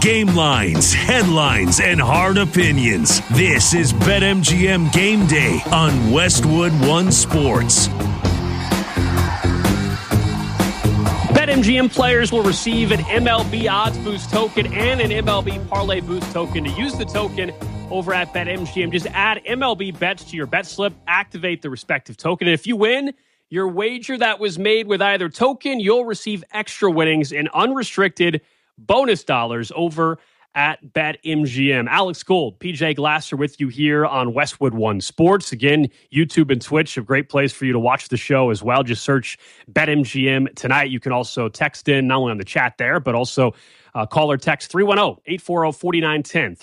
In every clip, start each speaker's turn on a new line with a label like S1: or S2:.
S1: Game lines, headlines, and hard opinions. This is BetMGM Game Day on Westwood One Sports.
S2: BetMGM players will receive an MLB Odds Boost token and an MLB Parlay Boost token. To use the token over at BetMGM, just add MLB bets to your bet slip, activate the respective token, and if you win your wager that was made with either token, you'll receive extra winnings and unrestricted bonus dollars over at BetMGM. Alex Gold, PJ Glasser with you here on Westwood One Sports. Again, YouTube and Twitch, a great place for you to watch the show as well. Just search BetMGM tonight. You can also text in, not only on the chat there, but also call or text 310-840-4910,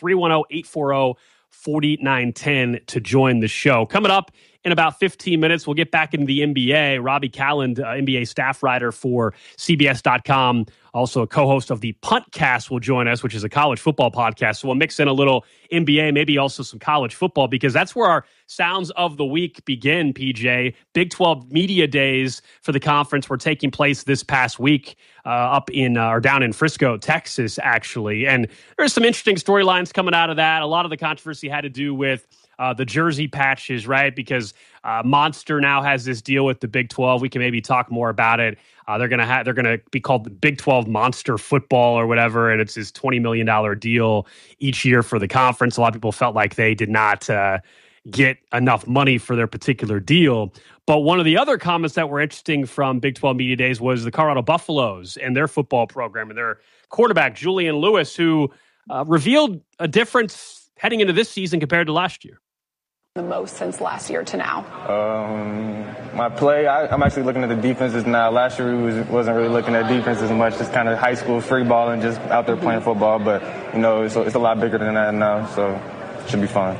S2: 310-840-4910 to join the show. Coming up in about 15 minutes, we'll get back into the NBA. Robbie Calland, NBA staff writer for CBS.com, also a co-host of the Puntcast, will join us, which is a college football podcast. So we'll mix in a little NBA, maybe also some college football, because that's where our sounds of the week begin, PJ. Big 12 media days for the conference were taking place this past week up in or down in Frisco, Texas, actually. And there's some interesting storylines coming out of that. A lot of the controversy had to do with the jersey patches, right? Because Monster now has this deal with the Big 12. We can maybe talk more about it. They're gonna be called the Big 12 Monster Football or whatever, and it's this $20 million deal each year for the conference. A lot of people felt like they did not get enough money for their particular deal. But one of the other comments that were interesting from Big 12 Media Days was the Colorado Buffaloes and their football program and their quarterback, Julian Lewis, who revealed a difference heading into this season compared to last year.
S3: The most since last year to now?
S4: My play, I'm actually looking at the defenses now. Last year we wasn't really looking at defense as much, just kind of high school free ball and just out there playing football. But, you know, it's a lot bigger than that now, so it should be fun.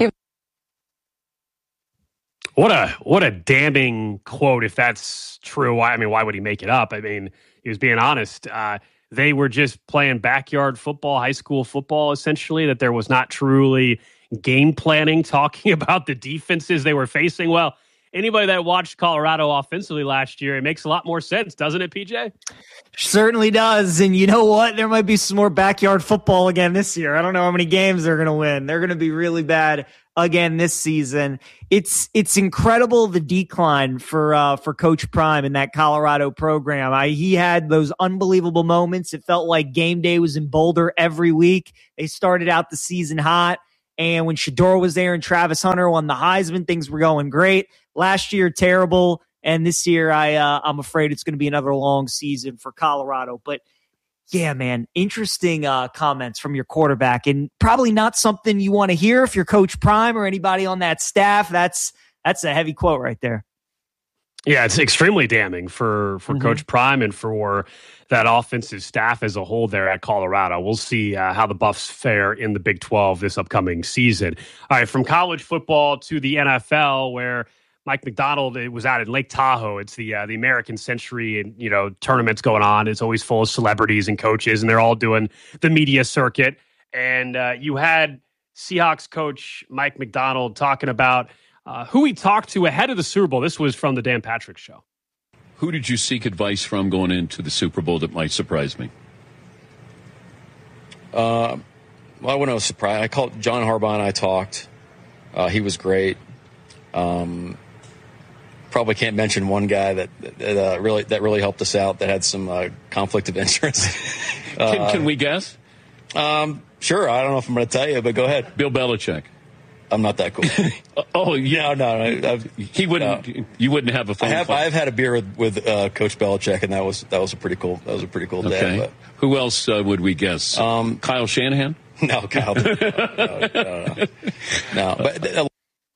S2: What a damning quote, if that's true. Why would he make it up? I mean, he was being honest. They were just playing backyard football, high school football, essentially, that there was not truly game planning, talking about the defenses they were facing. Well, anybody that watched Colorado offensively last year, it makes a lot more sense, doesn't it, PJ?
S5: Certainly does. And you know what? There might be some more backyard football again this year. I don't know how many games they're going to win. They're going to be really bad again this season. It's incredible, the decline for Coach Prime in that Colorado program. He had those unbelievable moments. It felt like game day was in Boulder every week. They started out the season hot. And when Shedeur was there and Travis Hunter won the Heisman, things were going great. Last year, terrible. And this year, I'm afraid it's going to be another long season for Colorado. But yeah, man, interesting comments from your quarterback, and probably not something you want to hear if you're Coach Prime or anybody on that staff. That's a heavy quote right there.
S2: Yeah, it's extremely damning for Coach Prime and for that offensive staff as a whole there at Colorado. We'll see how the Buffs fare in the Big 12 this upcoming season. All right, from college football to the NFL, where Mike Macdonald was out in Lake Tahoe. It's the American Century, and tournaments going on. It's always full of celebrities and coaches, and they're all doing the media circuit. And you had Seahawks coach Mike Macdonald talking about who he talked to ahead of the Super Bowl. This was from the Dan Patrick Show.
S6: Who did you seek advice from going into the Super Bowl that might surprise me?
S7: Well, I wasn't surprised. I called John Harbaugh and I talked. He was great. Probably can't mention one guy that really helped us out that had some conflict of interest.
S6: Can we guess?
S7: Sure. I don't know if I'm going to tell you, but go ahead.
S6: Bill Belichick.
S7: I'm not that cool.
S6: Oh, yeah.
S7: No.
S6: He wouldn't. No. You wouldn't have a phone call.
S7: I've had a beer with Coach Belichick, and that was a pretty cool. That was a pretty cool day.
S6: Okay.
S7: But.
S6: Who else would we guess? Kyle Shanahan?
S7: No, Kyle. No. But.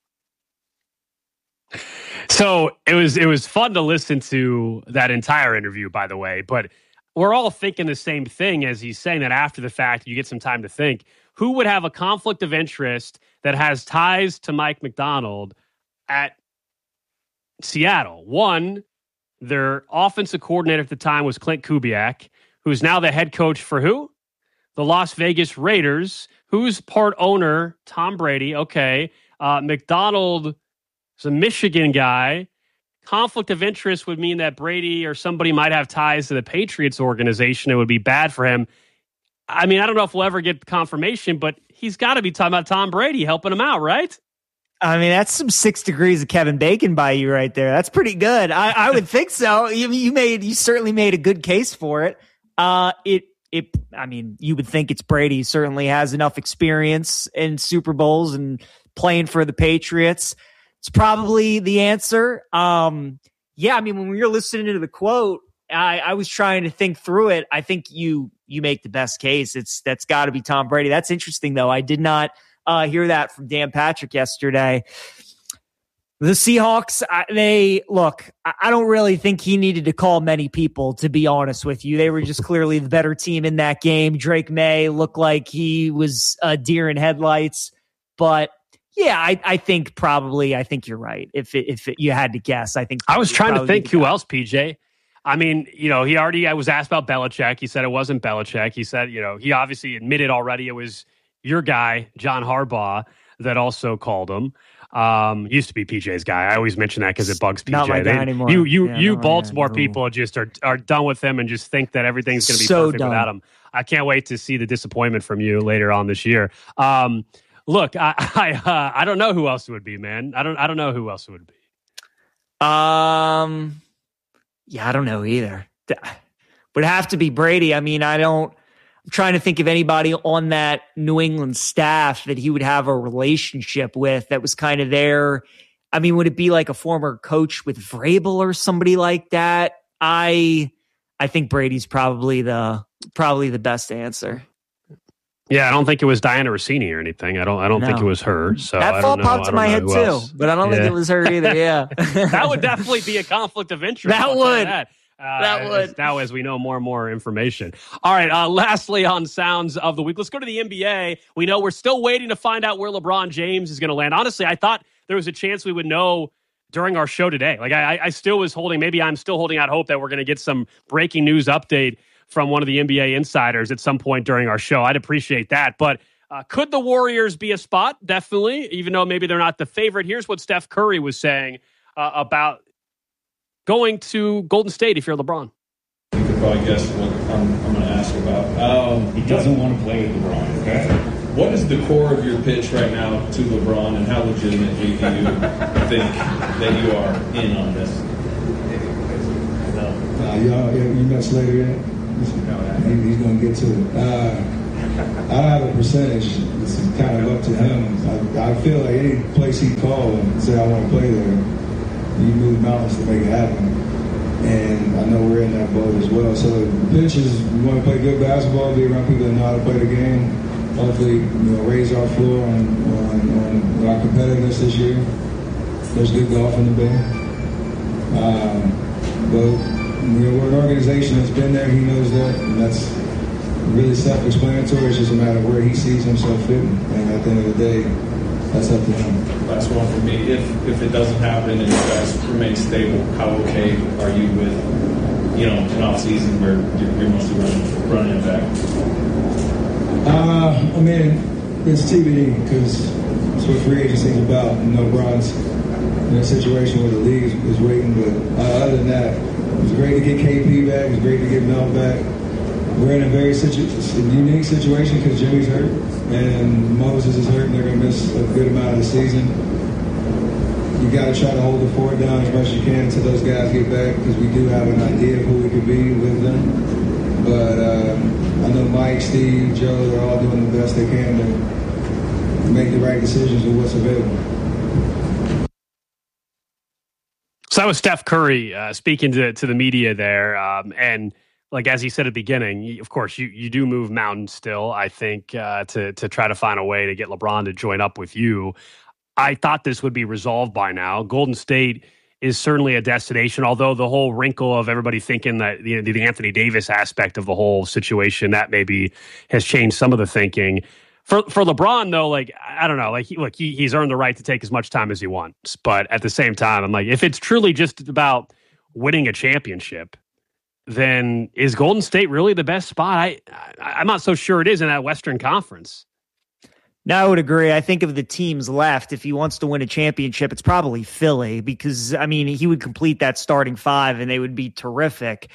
S2: So it was fun to listen to that entire interview, by the way. But we're all thinking the same thing as he's saying that after the fact. You get some time to think. Who would have a conflict of interest that has ties to Mike Macdonald at Seattle? One, their offensive coordinator at the time was Clint Kubiak, who's now the head coach for who? The Las Vegas Raiders. Who's part owner? Tom Brady. Okay. Macdonald is a Michigan guy. Conflict of interest would mean that Brady or somebody might have ties to the Patriots organization. It would be bad for him. I mean, I don't know if we'll ever get confirmation, but he's got to be talking about Tom Brady helping him out, right?
S5: I mean, that's some 6 degrees of Kevin Bacon by you right there. That's pretty good. I would think so. You certainly made a good case for it. I mean, you would think it's Brady. He certainly has enough experience in Super Bowls and playing for the Patriots. It's probably the answer. Yeah, I mean, when we were listening to the quote, I was trying to think through it. I think you make the best case. That's got to be Tom Brady. That's interesting, though. I did not hear that from Dan Patrick yesterday. The Seahawks, I don't really think he needed to call many people, to be honest with you. They were just clearly the better team in that game. Drake May looked like he was a deer in headlights. But yeah, I think you're right. If you had to guess, I think
S2: I was trying to think who else, PJ. I mean, I was asked about Belichick. He said it wasn't Belichick. He said, he obviously admitted already it was your guy, John Harbaugh, that also called him. Used to be PJ's guy. I always mention that because it bugs PJ.
S5: Not my guy anymore.
S2: You Baltimore people just are done with him and just think that everything's going to be so perfect without him. I can't wait to see the disappointment from you later on this year. Look, I don't know who else it would be, man. I don't know who else it would be.
S5: Yeah, I don't know either. Would have to be Brady. I mean, I'm trying to think of anybody on that New England staff that he would have a relationship with that was kind of there. I mean, would it be like a former coach with Vrabel or somebody like that? I think Brady's probably the best answer.
S2: Yeah, I don't think it was Diana Rossini or anything. I don't think it was her. So
S5: that thought popped in my head too, but I don't think it was her either. Yeah,
S2: that would definitely be a conflict of interest.
S5: That would.
S2: Now, as we know more and more information. All right. Lastly, on Sounds of the Week, let's go to the NBA. We know we're still waiting to find out where LeBron James is going to land. Honestly, I thought there was a chance we would know during our show today. Like I still was maybe I'm still holding out hope that we're going to get some breaking news update from one of the NBA insiders at some point during our show. I'd appreciate that. But could the Warriors be a spot? Definitely, even though maybe they're not the favorite. Here's what Steph Curry was saying about going to Golden State if you're LeBron.
S8: You could probably guess what I'm going to ask about.
S9: He doesn't want to play with LeBron, okay?
S8: What is the core of your pitch right now to LeBron, and how legitimately do you think that you are in on this?
S10: You met Slater yet? He's going to get to it. I have a percentage. It's kind of up to him. I feel like any place he called and say I want to play there, you move mountains to make it happen. And I know we're in that boat as well. So the pitch is we want to play good basketball, be around people that know how to play the game. Hopefully, raise our floor on our competitiveness this year. There's good golf in the Bay. But we're an organization that's been there. He knows that, and that's really self-explanatory. It's just a matter of where he sees himself fitting. And at the end of the day, that's up to him.
S8: Last one for me. If it doesn't happen and you guys remain stable, how okay are you with, an off season where you're mostly running it back?
S10: I mean, it's TBD because that's what free agency is about. Bron's in a situation where the league is waiting. But other than that, it was great to get KP back. It was great to get Mel back. We're in a very unique situation because Jimmy's hurt and Moses is hurt, and they're going to miss a good amount of the season. You got to try to hold the fort down as much as you can until those guys get back, because we do have an idea of who we could be with them. But I know Mike, Steve, Joe, they're all doing the best they can to make the right decisions with what's available.
S2: So that was Steph Curry speaking to the media there, and like as he said at the beginning, of course you do move mountains still. I think to try to find a way to get LeBron to join up with you. I thought this would be resolved by now. Golden State is certainly a destination, although the whole wrinkle of everybody thinking that the Anthony Davis aspect of the whole situation that maybe has changed some of the thinking. For LeBron, though, like, I don't know, like, he's earned the right to take as much time as he wants. But at the same time, I'm like, if it's truly just about winning a championship, then is Golden State really the best spot? I'm not so sure it is in that Western Conference.
S5: No, I would agree. I think of the teams left, if he wants to win a championship, it's probably Philly because, I mean, he would complete that starting five and they would be terrific.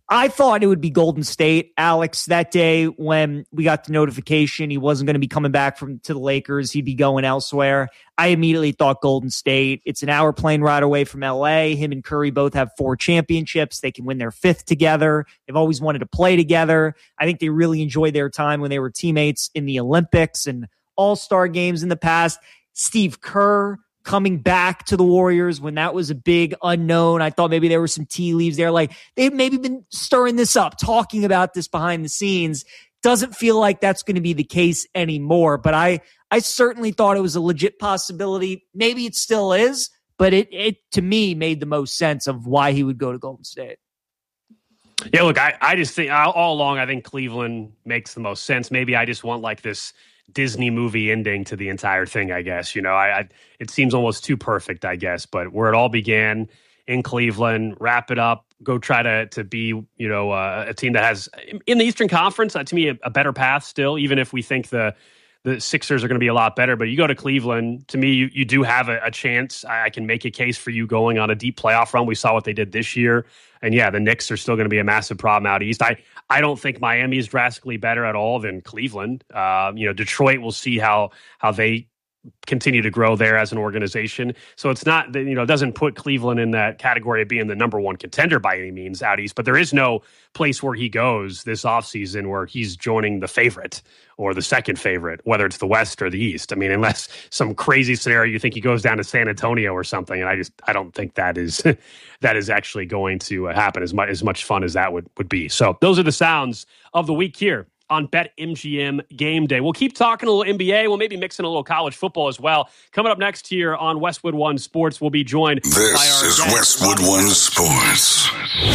S5: I thought it would be Golden State, Alex, that day when we got the notification he wasn't going to be coming back to the Lakers. He'd be going elsewhere. I immediately thought Golden State. It's an hour plane ride away from LA. Him and Curry both have 4 championships. They can win their 5th together. They've always wanted to play together. I think they really enjoyed their time when they were teammates in the Olympics and All-Star games in the past. Steve Kerr coming back to the Warriors when that was a big unknown. I thought maybe there were some tea leaves there. Like they've maybe been stirring this up, talking about this behind the scenes. Doesn't feel like that's going to be the case anymore. But I certainly thought it was a legit possibility. Maybe it still is, but it to me made the most sense of why he would go to Golden State.
S2: Yeah, look, I just think all along, I think Cleveland makes the most sense. Maybe I just want like this Disney movie ending to the entire thing, I guess. It seems almost too perfect, I guess. But where it all began in Cleveland, wrap it up, go try to be, a team that has, in the Eastern Conference, to me, a better path still, even if we think the Sixers are going to be a lot better. But you go to Cleveland, to me, you do have a chance. I can make a case for you going on a deep playoff run. We saw what they did this year. And yeah, the Knicks are still going to be a massive problem out east. I don't think Miami is drastically better at all than Cleveland. Detroit, we'll see how they continue to grow there as an organization. So it's not, it doesn't put Cleveland in that category of being the number one contender by any means out east, but there is no place where he goes this offseason where he's joining the favorite or the second favorite, whether it's the West or the East. I mean, unless some crazy scenario, you think he goes down to San Antonio or something. And I don't think that is actually going to happen as much fun as that would be. So those are the sounds of the week here on BetMGM Game Day. We'll keep talking a little NBA. We'll maybe mix in a little college football as well. Coming up next here on Westwood One Sports, we'll be joined by our
S11: This is Westwood One Sports.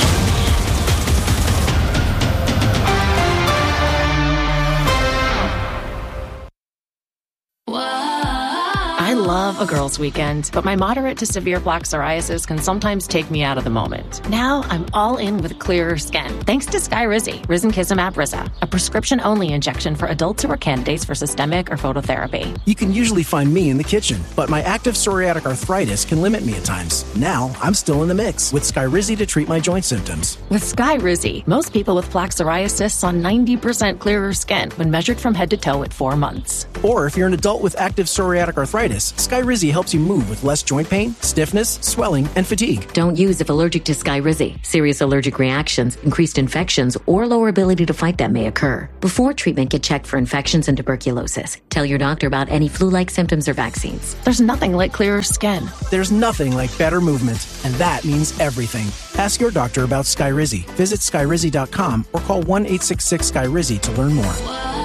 S12: I love a girls' weekend, but my moderate to severe plaque psoriasis can sometimes take me out of the moment. Now I'm all in with clearer skin, thanks to Skyrizi, Risankizumab Rizza, a prescription-only injection for adults who are candidates for systemic or phototherapy.
S13: You can usually find me in the kitchen, but my active psoriatic arthritis can limit me at times. Now I'm still in the mix with Skyrizi to treat my joint symptoms.
S12: With Skyrizi, most people with plaque psoriasis saw 90% clearer skin when measured from head to toe at 4 months.
S13: Or if you're an adult with active psoriatic arthritis, Skyrizi helps you move with less joint pain, stiffness, swelling, and fatigue.
S14: Don't use if allergic to Skyrizi. Serious allergic reactions, increased infections, or lower ability to fight them may occur. Before treatment, get checked for infections and tuberculosis. Tell your doctor about any flu-like symptoms or vaccines.
S12: There's nothing like clearer skin.
S13: There's nothing like better movement, and that means everything. Ask your doctor about Skyrizi. Visit Skyrizi.com or call 1-866-SKYRIZI to learn more.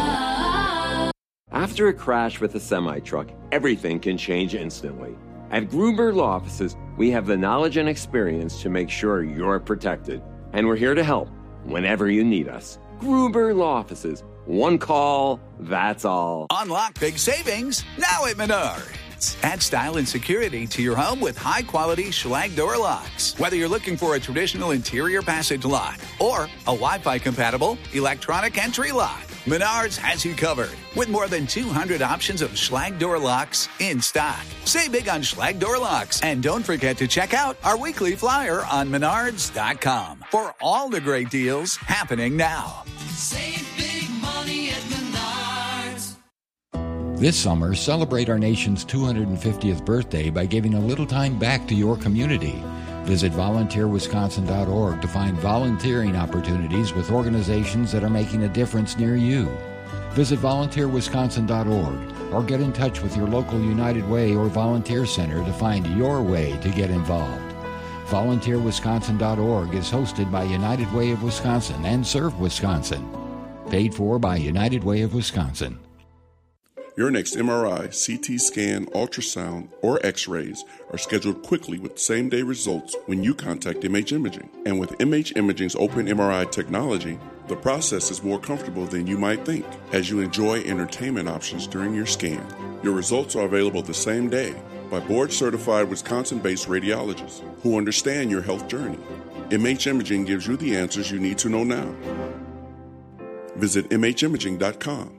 S15: After a crash with a semi-truck, everything can change instantly. At Gruber Law Offices, we have the knowledge and experience to make sure you're protected. And we're here to help whenever you need us. Gruber Law Offices. One call, that's all.
S16: Unlock big savings now at Menards. Add style and security to your home with high-quality Schlage door locks. Whether you're looking for a traditional interior passage lock or a Wi-Fi compatible electronic entry lock, Menards has you covered with more than 200 options of Schlage door locks in stock. Save big on Schlage door locks, and don't forget to check out our weekly flyer on Menards.com for all the great deals happening now.
S17: Save big money at Menards.
S18: This summer, celebrate our nation's 250th birthday by giving a little time back to your community. Visit volunteerwisconsin.org to find volunteering opportunities with organizations that are making a difference near you. Visit volunteerwisconsin.org or get in touch with your local United Way or Volunteer Center to find your way to get involved. VolunteerWisconsin.org is hosted by United Way of Wisconsin and Serve Wisconsin. Paid for by United Way of Wisconsin.
S19: Your next MRI, CT scan, ultrasound, or x-rays are scheduled quickly with same-day results when you contact MH Imaging. And with MH Imaging's open MRI technology, the process is more comfortable than you might think as you enjoy entertainment options during your scan. Your results are available the same day by board-certified Wisconsin-based radiologists who understand your health journey. MH Imaging gives you the answers you need to know now. Visit MHimaging.com.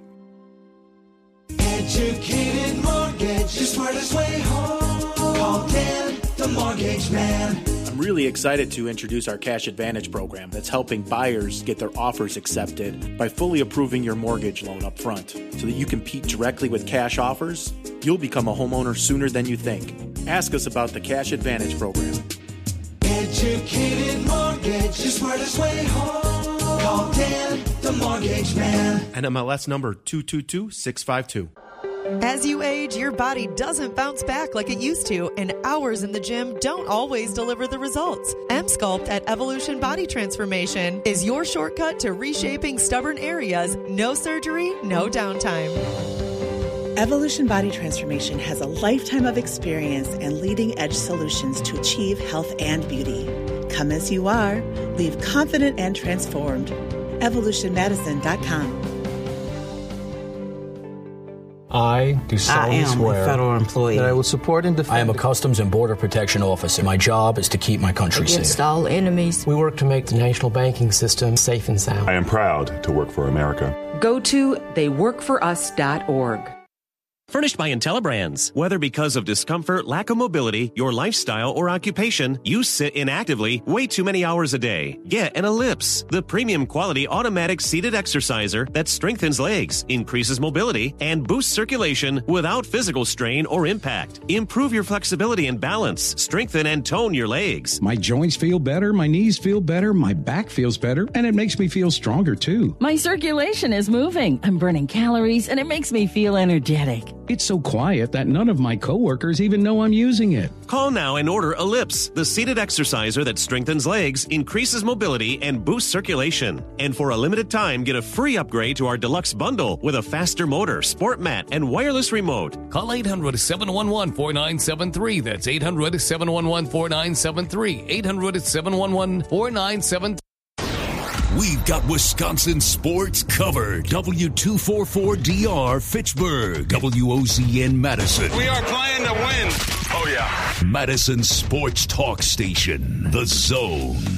S17: Educated mortgage, the smartest way home. Call Dan, the mortgage man.
S20: I'm really excited to introduce our Cash Advantage program that's helping buyers get their offers accepted by fully approving your mortgage loan up front. So that you compete directly with cash offers, you'll become a homeowner sooner than you think. Ask us about the Cash Advantage program.
S17: Educated mortgage, the smartest way home. Call Dan, the mortgage man.
S21: NMLS number 222652.
S22: As you age, your body doesn't bounce back like it used to, and hours in the gym don't always deliver the results. M-Sculpt at Evolution Body Transformation is your shortcut to reshaping stubborn areas. No surgery, no downtime.
S23: Evolution Body Transformation has a lifetime of experience and leading-edge solutions to achieve health and beauty. Come as you are. Leave confident and transformed. EvolutionMedicine.com.
S24: I do solemnly swear
S25: a federal employee
S24: that I will support and defend.
S25: I am a Customs and Border Protection officer. My job is to keep my country
S24: against
S25: safe.
S24: all enemies. We work to make the national banking system safe and sound.
S26: I am proud to work for America.
S27: Go to theyworkforus.org.
S28: Furnished by IntelliBrands. Whether because of discomfort, lack of mobility, your lifestyle, or occupation, you sit inactively way too many hours a day. Get an Ellipse, the premium quality automatic seated exerciser that strengthens legs, increases mobility, and boosts circulation without physical strain or impact. Improve your flexibility and balance, strengthen and tone your legs.
S29: My joints feel better, my knees feel better, my back feels better, and it makes me feel stronger too.
S30: My circulation is moving. I'm burning calories, and it makes me feel energetic.
S29: It's so quiet that none of my coworkers even know I'm using it.
S28: Call now and order Ellipse, the seated exerciser that strengthens legs, increases mobility, and boosts circulation. And for a limited time, get a free upgrade to our deluxe bundle with a faster motor, sport mat, and wireless remote.
S31: Call 800-711-4973. That's 800-711-4973. 800-711-4973.
S1: We've got Wisconsin sports covered. W244DR Fitchburg. WOZN Madison.
S9: We are playing to win. Oh, yeah.
S1: Madison Sports Talk Station. The Zone.